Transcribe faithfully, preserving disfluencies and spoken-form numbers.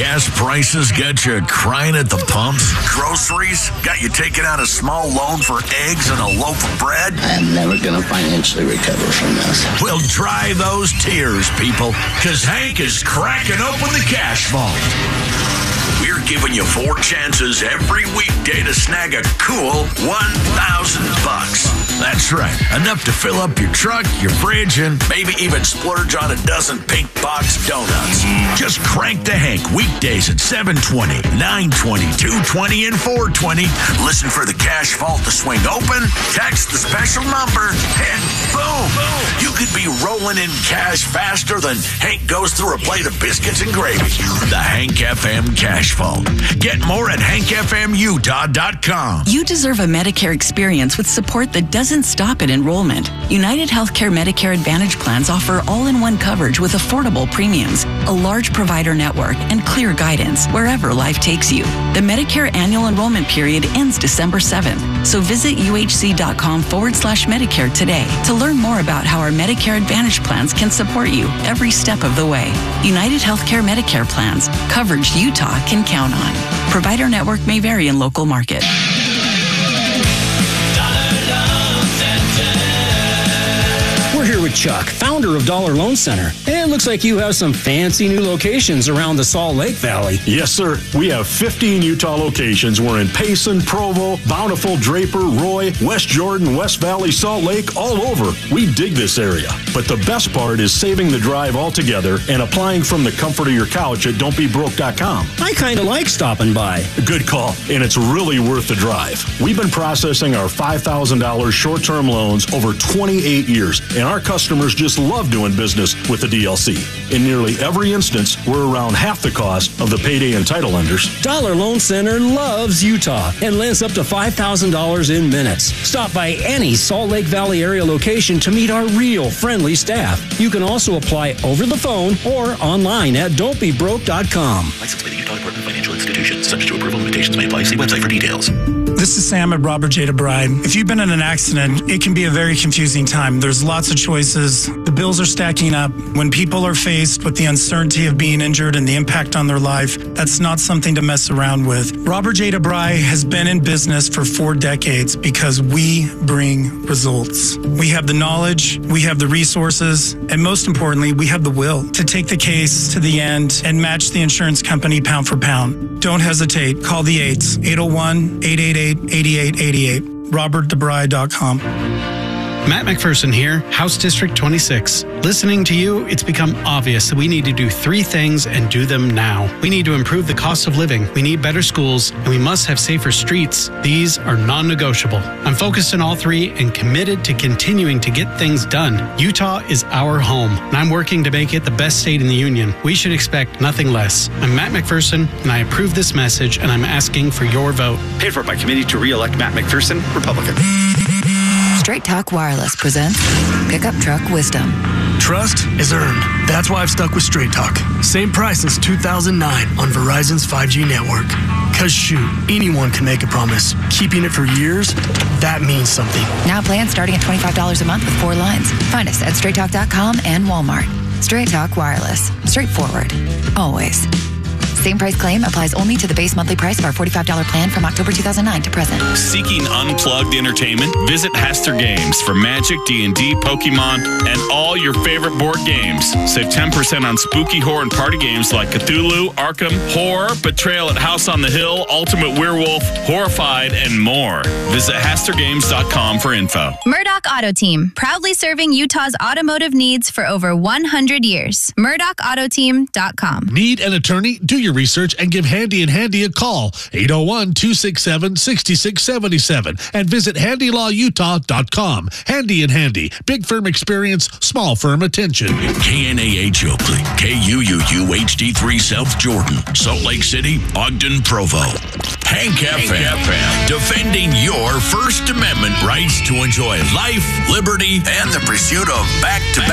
Gas prices got you crying at the pumps? Groceries got you taking out a small loan for eggs and a loaf of bread? I'm never going to financially recover from this. Well, dry those tears, people, because Hank is cracking open the cash vault. We're giving you four chances every weekday to snag a cool one thousand bucks. That's right. Enough to fill up your truck, your fridge, and maybe even splurge on a dozen pink box donuts. Just crank the Hank weekdays at seven twenty, nine twenty, two twenty, and four twenty. Listen for the cash vault to swing open, text the special number, and boom! boom. You could be rolling in cash faster than Hank goes through a plate of biscuits and gravy. The Hank F M Cash Vault. Get more at hank f m utah dot com. You deserve a Medicare experience with support that doesn't stop at enrollment. United Healthcare Medicare Advantage plans offer all-in-one coverage with affordable premiums, a large provider network, and clear guidance wherever life takes you. The Medicare annual enrollment period ends December seventh, so visit uhc.com forward slash Medicare today to learn more about how our Medicare Advantage plans can support you every step of the way. United Healthcare Medicare plans, coverage Utah can count on. Provider network may vary in local market. We're here with Chuck, founder of Dollar Loan Center. And it looks like you have some fancy new locations around the Salt Lake Valley. Yes, sir. We have fifteen Utah locations. We're in Payson, Provo, Bountiful, Draper, Roy, West Jordan, West Valley, Salt Lake, all over. We dig this area. But the best part is saving the drive altogether and applying from the comfort of your couch at don't be broke dot com. I kind of like stopping by. Good call, and it's really worth the drive. We've been processing our five thousand dollars short-term loans over twenty-eight years, and our customers just love doing business with the D L C. In nearly every instance, we're around half the cost of the payday and title lenders. Dollar Loan Center loves Utah and lends up to five thousand dollars in minutes. Stop by any Salt Lake Valley area location to meet our real friendly staff. You can also apply over the phone or online at don't be broke dot com. Licensed by the Utah Department of Financial Institutions. Subject to approval, limitations may apply. See website for details. This is Sam at Robert J. DeBride. If you've been in an accident, it can be a very confusing time. There's lots of choices. The bills are stacking up. When people are faced with the uncertainty of being injured and the impact on their life, that's not something to mess around with. Robert J. DeBride has been in business for four decades because we bring results. We have the knowledge, we have the resources, and most importantly, we have the will to take the case to the end and match the insurance company pound for pound. Don't hesitate. Call the eights, eight oh one, eight eight eight, eight eight eight eight, robert debride dot com. Matt McPherson here, House District twenty-six. Listening to you, it's become obvious that we need to do three things and do them now. We need to improve the cost of living, we need better schools, and we must have safer streets. These are non-negotiable. I'm focused on all three and committed to continuing to get things done. Utah is our home, and I'm working to make it the best state in the union. We should expect nothing less. I'm Matt McPherson, and I approve this message, and I'm asking for your vote. Paid for by committee to re-elect Matt McPherson, Republican. Straight Talk Wireless presents Pickup Truck Wisdom. Trust is earned. That's why I've stuck with Straight Talk. Same price since two thousand nine on Verizon's five G network. Cause shoot, anyone can make a promise. Keeping it for years, that means something. Now plans starting at twenty-five dollars a month with four lines. Find us at straight talk dot com and Walmart. Straight Talk Wireless. Straightforward. Always. Same price claim applies only to the base monthly price of our forty-five dollars plan from October two thousand nine to present. Seeking unplugged entertainment? Visit Haster Games for Magic, D and D, Pokemon, and all your favorite board games. Save ten percent on spooky horror and party games like Cthulhu, Arkham, Horror, Betrayal at House on the Hill, Ultimate Werewolf, Horrified, and more. Visit haster games dot com for info. Murdoch Auto Team, proudly serving Utah's automotive needs for over one hundred years. murdoch auto team dot com. Need an attorney? Do your research and give Handy and Handy a call. eight oh one, two six seven, six six seven seven and visit handy law utah dot com. Handy and Handy. Big firm experience, small firm attention. K N A H Oakley, K U U U H D three South Jordan, Salt Lake City, Ogden, Provo. Hank F M, defending your First Amendment rights to enjoy life, liberty, and the pursuit of back-to-back